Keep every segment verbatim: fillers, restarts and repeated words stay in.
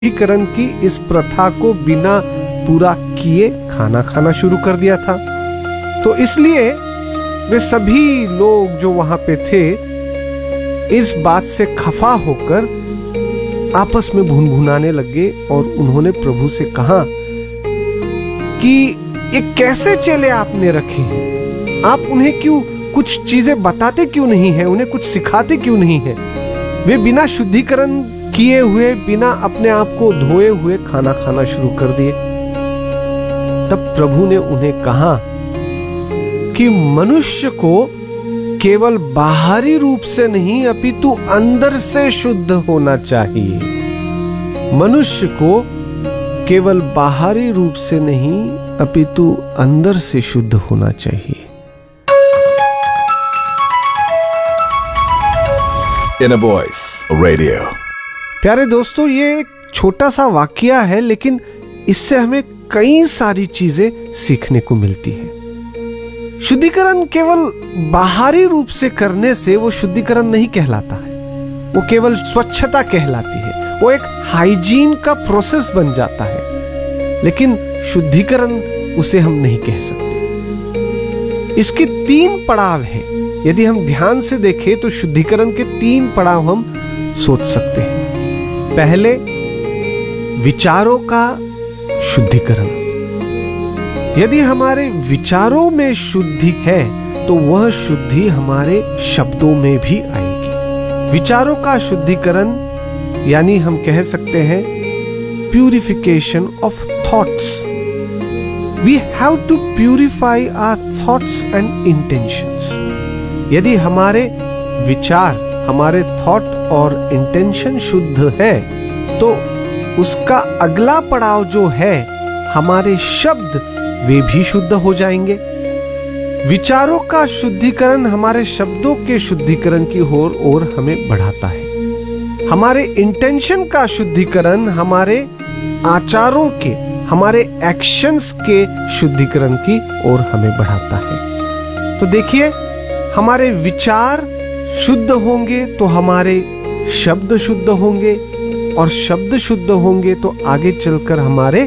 शुद्धिकरण की इस प्रथा को बिना पूरा किए खाना खाना शुरू कर दिया था। तो इसलिए वे सभी लोग जो वहां पे थे इस बात से खफा होकर आपस में भुनभुनाने लगे और उन्होंने प्रभु से कहा कि ये कैसे चेले आपने रखे हैं, आप उन्हें क्यों कुछ चीजें बताते क्यों नहीं है, उन्हें कुछ सिखाते क्यों नहीं है। वे बिना शुद्धिकरण किए हुए, बिना अपने आप को धोए हुए खाना खाना शुरू कर दिए। तब प्रभु ने उन्हें कहा कि मनुष्य को केवल बाहरी रूप से नहीं अपितु अंदर से शुद्ध होना चाहिए। मनुष्य को केवल बाहरी रूप से नहीं अपितु अंदर से शुद्ध होना चाहिए। In a Voice Radio। प्यारे दोस्तों, ये एक छोटा सा वाकया है लेकिन इससे हमें कई सारी चीजें सीखने को मिलती है। शुद्धिकरण केवल बाहरी रूप से करने से वो शुद्धिकरण नहीं कहलाता है, वो केवल स्वच्छता कहलाती है, वो एक हाइजीन का प्रोसेस बन जाता है, लेकिन शुद्धिकरण उसे हम नहीं कह सकते। इसके तीन पड़ाव हैं। यदि हम ध्यान से देखें तो शुद्धिकरण के तीन पड़ाव हम सोच सकते हैं। पहले, विचारों का शुद्धिकरण। यदि हमारे विचारों में शुद्धि है तो वह शुद्धि हमारे शब्दों में भी आएगी। विचारों का शुद्धिकरण यानी हम कह सकते हैं purification of thoughts. We have to purify our thoughts and intentions. यदि हमारे विचार, हमारे थॉट और इंटेंशन शुद्ध है तो उसका अगला पड़ाव जो है हमारे शब्द, वे भी शुद्ध हो जाएंगे। विचारों का शुद्धिकरण हमारे शब्दों के शुद्धिकरण की ओर ओर हमें बढ़ाता है। हमारे इंटेंशन का शुद्धिकरण हमारे आचारों के, हमारे एक्शंस के शुद्धिकरण की ओर हमें बढ़ाता है। तो देखिए, हमारे विचार शुद्ध होंगे तो हमारे शब्द शुद्ध होंगे, और शब्द शुद्ध होंगे तो आगे चलकर हमारे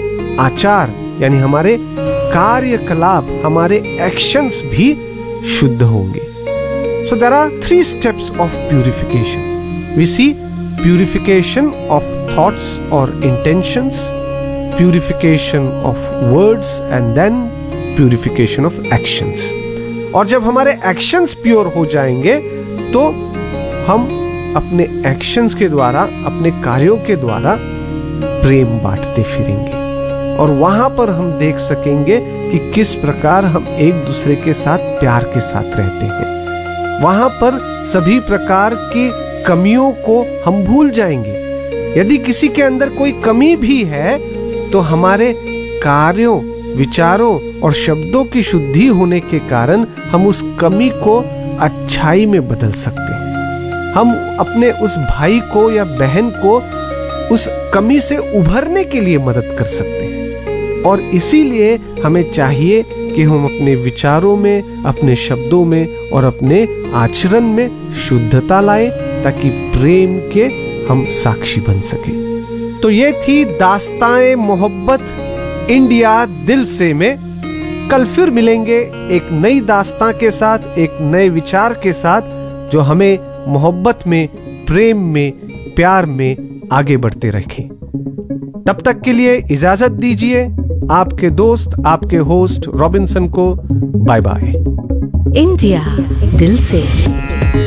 आचार यानी हमारे कार्यकलाप, हमारे एक्शंस भी शुद्ध होंगे। So there are three steps of purification. We C purification of thoughts और intentions, purification of words and then purification of actions. और जब हमारे एक्शंस प्योर हो जाएंगे तो हम अपने एक्शंस के द्वारा, अपने कार्यों के द्वारा प्रेम बांटते फिरेंगे, और वहां पर हम देख सकेंगे कि किस प्रकार हम एक दूसरे के साथ प्यार के साथ रहते हैं। वहां पर सभी प्रकार की कमियों को हम भूल जाएंगे। यदि किसी के अंदर कोई कमी भी है तो हमारे कार्यों, विचारों और शब्दों की शुद्धि होने के कारण हम उस कमी को अच्छाई में बदल सकते हैं। हम अपने उस भाई को या बहन को उस कमी से उभरने के लिए मदद कर सकते हैं। और इसीलिए हमें चाहिए कि हम अपने विचारों में, अपने शब्दों में और अपने आचरण में शुद्धता लाएं ताकि प्रेम के हम साक्षी बन सके। तो ये थी दास्ताए मोहब्बत इंडिया दिल से में। कल फिर मिलेंगे एक नई दास्तां के साथ, एक नए विचार के साथ जो हमें मोहब्बत में, प्रेम में, प्यार में आगे बढ़ते रखें। तब तक के लिए इजाजत दीजिए। आपके दोस्त, आपके होस्ट रॉबिन्सन को बाय बाय। इंडिया दिल से।